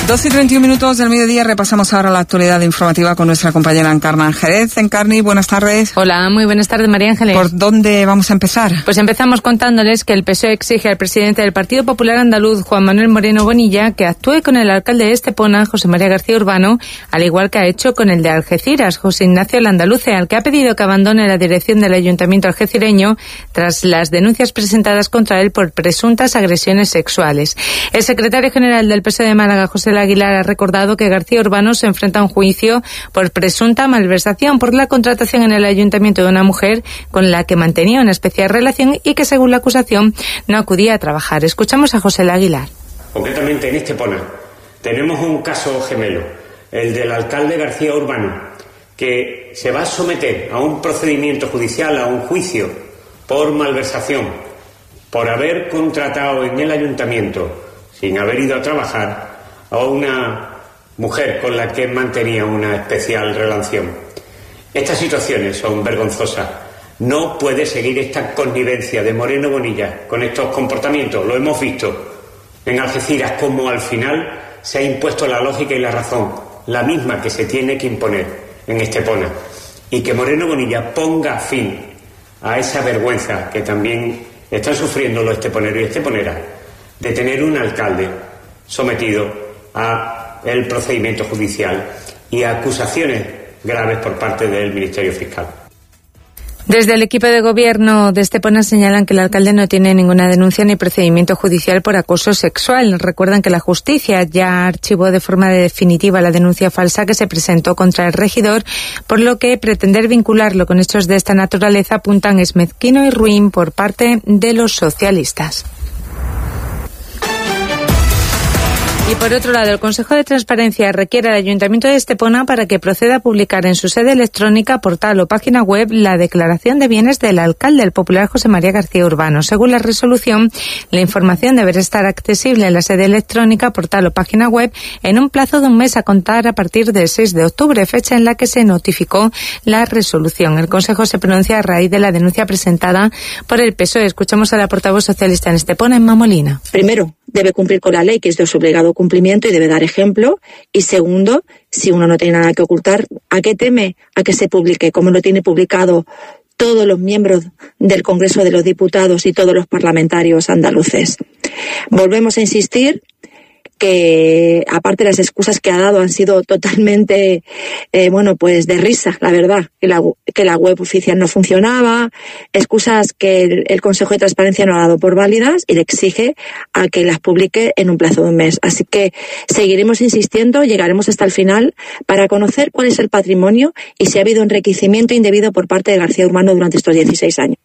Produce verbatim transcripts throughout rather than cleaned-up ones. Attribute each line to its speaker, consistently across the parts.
Speaker 1: doce y treinta y uno minutos del mediodía, repasamos ahora la actualidad informativa con nuestra compañera Encarna Jerez. Encarni, buenas tardes.
Speaker 2: Hola, muy buenas tardes, María Ángeles.
Speaker 1: ¿Por dónde vamos a empezar?
Speaker 2: Pues empezamos contándoles que el P S O E exige al presidente del Partido Popular Andaluz, Juan Manuel Moreno Bonilla, que actúe con el alcalde de Estepona, José María García Urbano, al igual que ha hecho con el de Algeciras, José Ignacio Landaluce, al que ha pedido que abandone la dirección del ayuntamiento algecireño tras las denuncias presentadas contra él por presuntas agresiones sexuales. El secretario general del P S O E de Málaga, José Aguilar, ha recordado que García Urbano se enfrenta a un juicio por presunta malversación por la contratación en el ayuntamiento de una mujer con la que mantenía una especial relación y que, según la acusación, no acudía a trabajar. Escuchamos a José Aguilar.
Speaker 3: Concretamente en Estepona tenemos un caso gemelo, el del alcalde García Urbano, que se va a someter a un procedimiento judicial, a un juicio por malversación, por haber contratado en el ayuntamiento, sin haber ido a trabajar, a una mujer con la que mantenía una especial relación. Estas situaciones son vergonzosas. No puede seguir esta connivencia de Moreno Bonilla con estos comportamientos. Lo hemos visto en Algeciras, como al final se ha impuesto la lógica y la razón, la misma que se tiene que imponer en Estepona. Y que Moreno Bonilla ponga fin a esa vergüenza que también están sufriendo los esteponeros y esteponeras de tener un alcalde sometido a el procedimiento judicial y a acusaciones graves por parte del Ministerio Fiscal.
Speaker 2: Desde el equipo de gobierno de Estepona señalan que el alcalde no tiene ninguna denuncia ni procedimiento judicial por acoso sexual. Recuerdan que la justicia ya archivó de forma definitiva la denuncia falsa que se presentó contra el regidor, por lo que pretender vincularlo con hechos de esta naturaleza apuntan es mezquino y ruin por parte de los socialistas. Y por otro lado, el Consejo de Transparencia requiere al Ayuntamiento de Estepona para que proceda a publicar en su sede electrónica, portal o página web la declaración de bienes del alcalde, el popular José María García Urbano. Según la resolución, la información deberá estar accesible en la sede electrónica, portal o página web en un plazo de un mes a contar a partir del seis de octubre, fecha en la que se notificó la resolución. El Consejo se pronuncia a raíz de la denuncia presentada por el P S O E. Escuchamos a la portavoz socialista en Estepona, Emma Molina.
Speaker 4: Primero, debe cumplir con la ley, que es de su obligado cumplimiento y debe dar ejemplo. Y segundo, si uno no tiene nada que ocultar, ¿a qué teme a que se publique? Como lo tiene publicado todos los miembros del Congreso de los Diputados y todos los parlamentarios andaluces. Volvemos a insistir que, aparte de las excusas que ha dado, han sido totalmente, eh, bueno, pues de risa, la verdad, que la, que la web oficial no funcionaba, excusas que el, el Consejo de Transparencia no ha dado por válidas y le exige a que las publique en un plazo de un mes. Así que seguiremos insistiendo, llegaremos hasta el final para conocer cuál es el patrimonio y si ha habido enriquecimiento indebido por parte de García Urbano durante estos dieciséis años.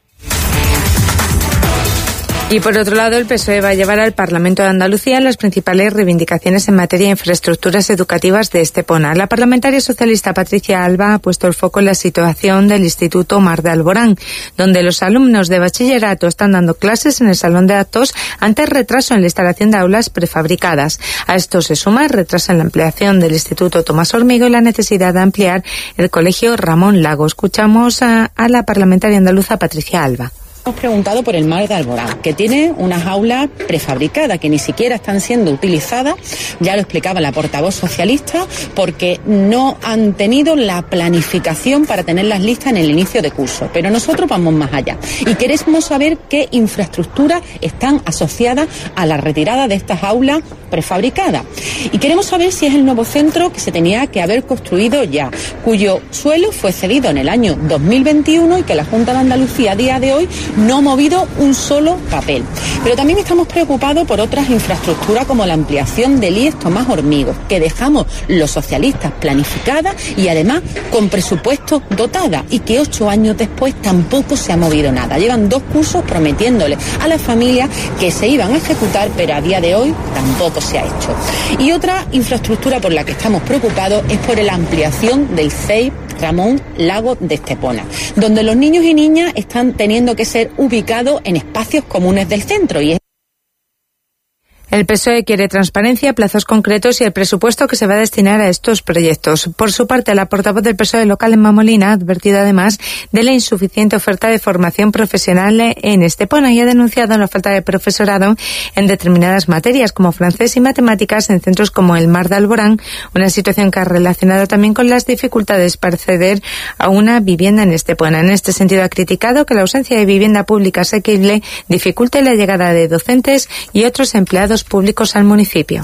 Speaker 2: Y por otro lado, el P S O E va a llevar al Parlamento de Andalucía las principales reivindicaciones en materia de infraestructuras educativas de Estepona. La parlamentaria socialista Patricia Alba ha puesto el foco en la situación del Instituto Mar de Alborán, donde los alumnos de bachillerato están dando clases en el salón de actos ante retraso en la instalación de aulas prefabricadas. A esto se suma el retraso en la ampliación del Instituto Tomás Hormigo y la necesidad de ampliar el colegio Ramón Lago. Escuchamos a, a la parlamentaria andaluza Patricia Alba.
Speaker 5: Hemos preguntado por el Mar de Alborán, que tiene unas aulas prefabricadas que ni siquiera están siendo utilizadas, ya lo explicaba la portavoz socialista, porque no han tenido la planificación para tenerlas listas en el inicio de curso. Pero nosotros vamos más allá y queremos saber qué infraestructuras están asociadas a la retirada de estas aulas prefabricadas. Y queremos saber si es el nuevo centro que se tenía que haber construido ya, cuyo suelo fue cedido en el año dos mil veintiuno y que la Junta de Andalucía a día de hoy no ha movido un solo papel. Pero también estamos preocupados por otras infraestructuras como la ampliación del I E S Tomás Hormigo, que dejamos los socialistas planificada y además con presupuesto dotada, y que ocho años después tampoco se ha movido nada. Llevan dos cursos prometiéndole a las familias que se iban a ejecutar, pero a día de hoy tampoco se ha hecho. Y otra infraestructura por la que estamos preocupados es por la ampliación del C E I Ramón Lago de Estepona, donde los niños y niñas están teniendo que ser ubicados en espacios comunes del centro. Y es
Speaker 2: El P S O E quiere transparencia, plazos concretos y el presupuesto que se va a destinar a estos proyectos. Por su parte, la portavoz del P S O E local en Mamolina ha advertido además de la insuficiente oferta de formación profesional en Estepona y ha denunciado la falta de profesorado en determinadas materias como francés y matemáticas en centros como el Mar de Alborán, una situación que ha relacionado también con las dificultades para acceder a una vivienda en Estepona. En este sentido, ha criticado que la ausencia de vivienda pública asequible dificulte la llegada de docentes y otros empleados públicos al municipio.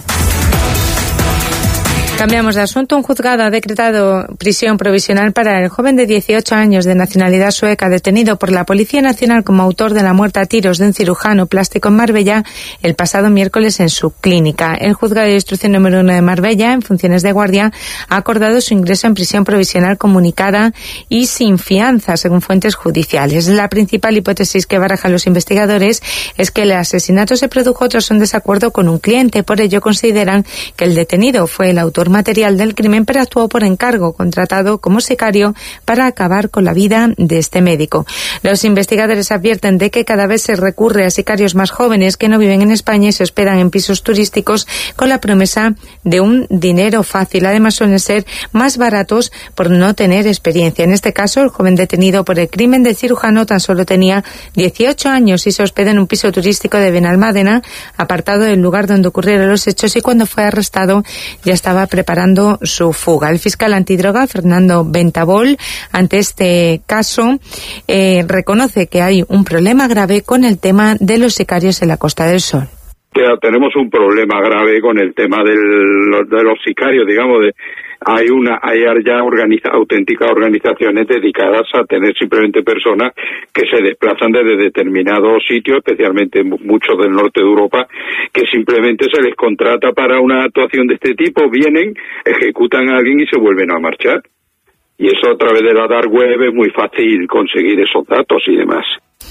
Speaker 2: Cambiamos de asunto. Un juzgado ha decretado prisión provisional para el joven de dieciocho años de nacionalidad sueca detenido por la Policía Nacional como autor de la muerte a tiros de un cirujano plástico en Marbella el pasado miércoles en su clínica. El juzgado de instrucción número uno de Marbella, en funciones de guardia, ha acordado su ingreso en prisión provisional comunicada y sin fianza, según fuentes judiciales. La principal hipótesis que barajan los investigadores es que el asesinato se produjo tras un desacuerdo con un cliente. Por ello consideran que el detenido fue el autor material del crimen, pero actuó por encargo, contratado como sicario para acabar con la vida de este médico. Los investigadores advierten de que cada vez se recurre a sicarios más jóvenes que no viven en España y se hospedan en pisos turísticos con la promesa de un dinero fácil. Además, suelen ser más baratos por no tener experiencia. En este caso, el joven detenido por el crimen del cirujano tan solo tenía dieciocho años y se hospeda en un piso turístico de Benalmádena, apartado del lugar donde ocurrieron los hechos, y cuando fue arrestado ya estaba preparando su fuga. El fiscal antidroga, Fernando Ventabol, ante este caso, eh, reconoce que hay un problema grave con el tema de los sicarios en la Costa del Sol.
Speaker 6: Tenemos un problema grave con el tema del, de los sicarios, digamos, de hay una hay ya organiza, auténticas organizaciones dedicadas a tener simplemente personas que se desplazan desde determinados sitios, especialmente muchos del norte de Europa, que simplemente se les contrata para una actuación de este tipo, vienen, ejecutan a alguien y se vuelven a marchar. Y eso a través de la dark web es muy fácil conseguir esos datos y demás.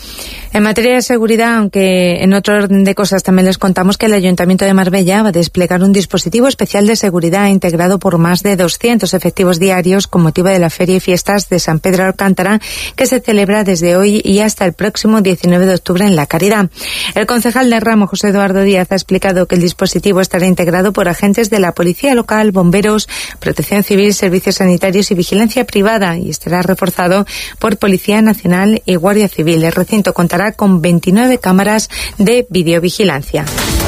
Speaker 2: En materia de seguridad, aunque en otro orden de cosas también les contamos que el Ayuntamiento de Marbella va a desplegar un dispositivo especial de seguridad integrado por más de doscientos efectivos diarios con motivo de la Feria y Fiestas de San Pedro Alcántara, que se celebra desde hoy y hasta el próximo diecinueve de octubre en La Caridad. El concejal de Ramo, José Eduardo Díaz, ha explicado que el dispositivo estará integrado por agentes de la Policía Local, bomberos, Protección Civil, servicios sanitarios y vigilancia privada, y estará reforzado por Policía Nacional y Guardia Civil. El recinto contará con veintinueve cámaras de videovigilancia.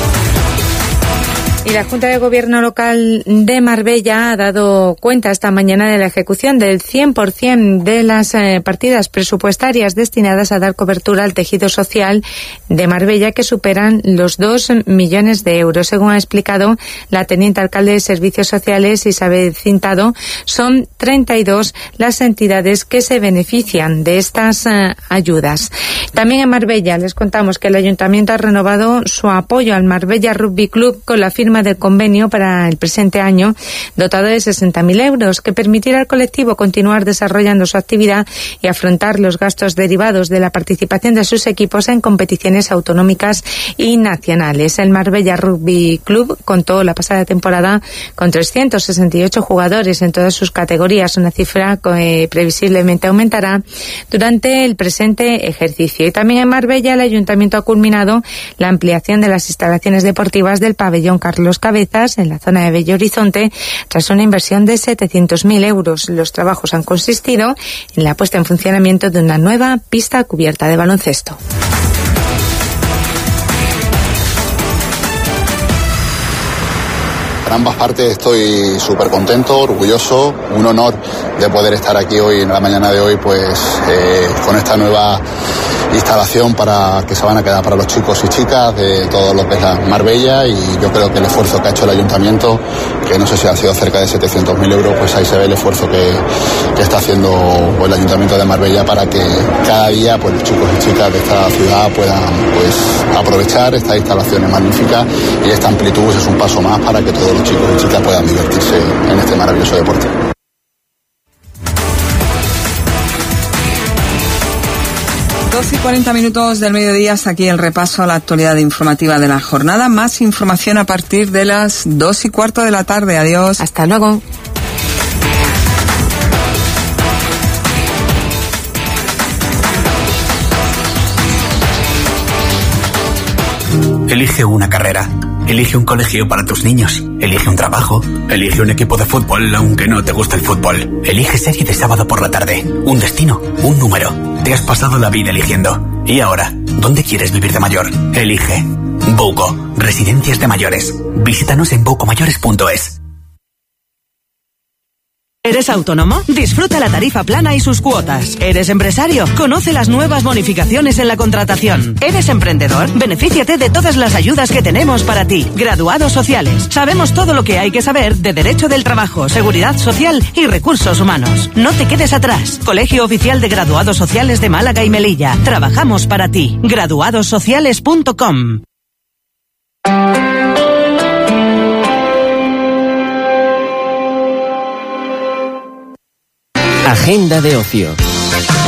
Speaker 2: Y la Junta de Gobierno Local de Marbella ha dado cuenta esta mañana de la ejecución del cien por ciento de las eh, partidas presupuestarias destinadas a dar cobertura al tejido social de Marbella, que superan los dos millones de euros. Según ha explicado la teniente alcalde de Servicios Sociales, Isabel Cintado, son treinta y dos las entidades que se benefician de estas eh, ayudas. También en Marbella les contamos que el Ayuntamiento ha renovado su apoyo al Marbella Rugby Club con la firma del convenio para el presente año, dotado de sesenta mil euros, que permitirá al colectivo continuar desarrollando su actividad y afrontar los gastos derivados de la participación de sus equipos en competiciones autonómicas y nacionales. El Marbella Rugby Club contó la pasada temporada con trescientos sesenta y ocho jugadores en todas sus categorías, una cifra que previsiblemente aumentará durante el presente ejercicio. Y también en Marbella el Ayuntamiento ha culminado la ampliación de las instalaciones deportivas del pabellón Carlos Cabezas en la zona de Bello Horizonte tras una inversión de setecientos mil euros. Los trabajos han consistido en la puesta en funcionamiento de una nueva pista cubierta de baloncesto.
Speaker 7: Por ambas partes estoy súper contento, orgulloso, un honor de poder estar aquí hoy, en la mañana de hoy, pues eh, con esta nueva instalación para que se van a quedar para los chicos y chicas de todo lo que es la Marbella, y yo creo que el esfuerzo que ha hecho el Ayuntamiento, que no sé si ha sido cerca de setecientos mil euros, pues ahí se ve el esfuerzo que, que está haciendo el Ayuntamiento de Marbella para que cada día pues los chicos y chicas de esta ciudad puedan pues aprovechar estas instalaciones magníficas, y esta amplitud es un paso más para que todos los chicos y chicas puedan divertirse en este maravilloso deporte.
Speaker 1: doce y cuarenta minutos del mediodía, hasta aquí el repaso a la actualidad informativa de la jornada. Más información a partir de las dos y cuarto de la tarde. Adiós.
Speaker 2: Hasta luego.
Speaker 8: Elige una carrera. Elige un colegio para tus niños. Elige un trabajo. Elige un equipo de fútbol, aunque no te guste el fútbol. Elige serie de sábado por la tarde. Un destino. Un número. Te has pasado la vida eligiendo. ¿Y ahora? ¿Dónde quieres vivir de mayor? Elige. Bouco. Residencias de mayores. Visítanos en bouco mayores punto es.
Speaker 9: ¿Eres autónomo? Disfruta la tarifa plana y sus cuotas. ¿Eres empresario? Conoce las nuevas bonificaciones en la contratación. ¿Eres emprendedor? Benefíciate de todas las ayudas que tenemos para ti. Graduados sociales. Sabemos todo lo que hay que saber de derecho del trabajo, seguridad social y recursos humanos. No te quedes atrás. Colegio Oficial de Graduados Sociales de Málaga y Melilla. Trabajamos para ti. graduados sociales punto com.
Speaker 10: Agenda de ocio.